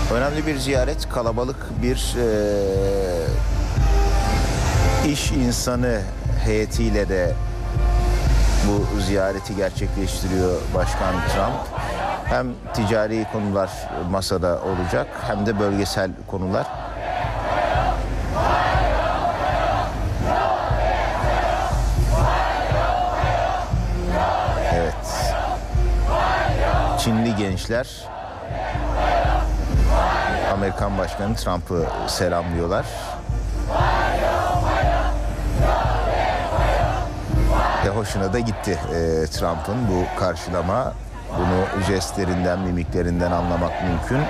Önemli bir ziyaret, kalabalık bir iş insanı heyetiyle de bu ziyareti gerçekleştiriyor Başkan Trump. Hem ticari konular masada olacak hem de bölgesel konular. Evet. Çinli gençler Amerikan Başkanı Trump'ı selamlıyorlar. Hoşuna da gitti Trump'ın bu karşılama. Bunu jestlerinden, mimiklerinden anlamak mümkün.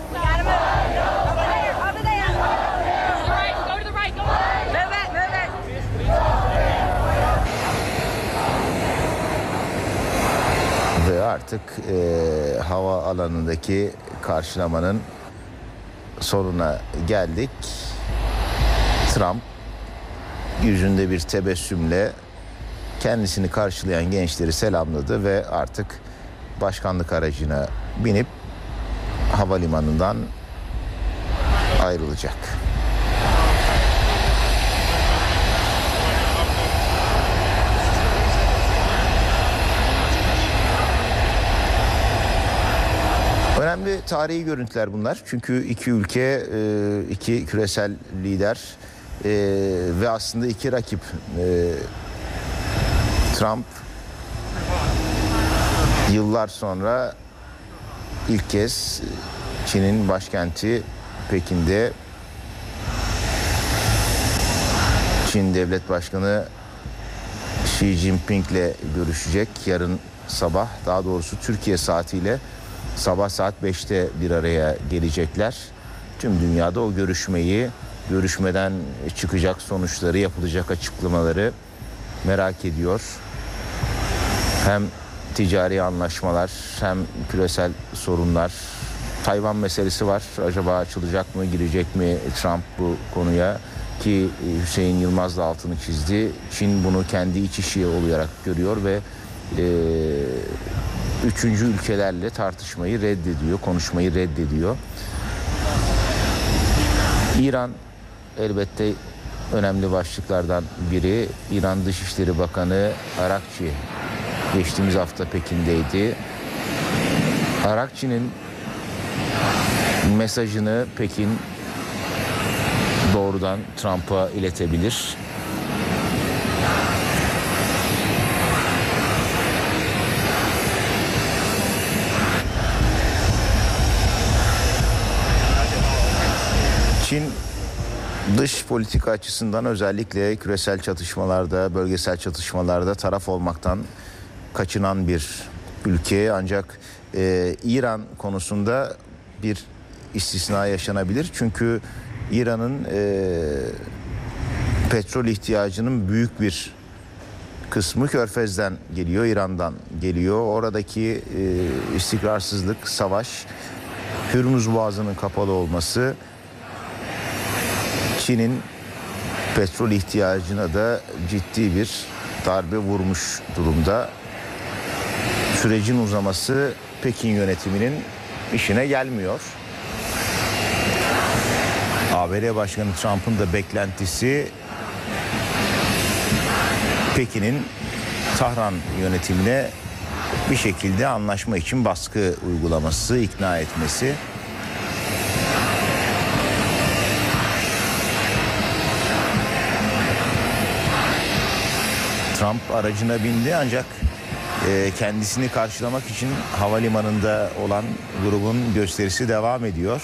Ve artık hava alanındaki karşılamanın sonuna geldik. Trump yüzünde bir tebessümle kendisini karşılayan gençleri selamladı ve artık başkanlık aracına binip havalimanından ayrılacak. Önemli tarihi görüntüler bunlar. Çünkü iki ülke, iki küresel lider ve aslında iki rakip. Trump yıllar sonra ilk kez Çin'in başkenti Pekin'de Çin Devlet Başkanı Xi Jinping'le görüşecek. Yarın sabah, daha doğrusu Türkiye saatiyle sabah saat 5'te bir araya gelecekler. Tüm dünyada o görüşmeden çıkacak sonuçları, yapılacak açıklamaları merak ediyor. Hem ticari anlaşmalar hem küresel sorunlar. Tayvan meselesi var. Acaba açılacak mı, girecek mi Trump bu konuya? Ki Hüseyin Yılmaz da altını çizdi. Çin bunu kendi iç işi olarak görüyor ve üçüncü ülkelerle tartışmayı reddediyor, konuşmayı reddediyor. İran elbette önemli başlıklardan biri. İran Dışişleri Bakanı Arakçi geçtiğimiz hafta Pekin'deydi. Arakçi'nin mesajını Pekin doğrudan Trump'a iletebilir. Çin dış politika açısından özellikle küresel çatışmalarda, bölgesel çatışmalarda taraf olmaktan kaçınan bir ülke. Ancak İran konusunda bir istisna yaşanabilir. Çünkü İran'ın petrol ihtiyacının büyük bir kısmı Körfez'den geliyor, İran'dan geliyor. Oradaki istikrarsızlık, savaş, Hürmüz Boğazı'nın kapalı olması Çin'in petrol ihtiyacına da ciddi bir darbe vurmuş durumda. Sürecin uzaması Pekin yönetiminin işine gelmiyor. ABD Başkanı Trump'ın da beklentisi Pekin'in Tahran yönetimine bir şekilde anlaşma için baskı uygulaması, ikna etmesi. Trump aracına bindi ancak kendisini karşılamak için havalimanında olan grubun gösterisi devam ediyor.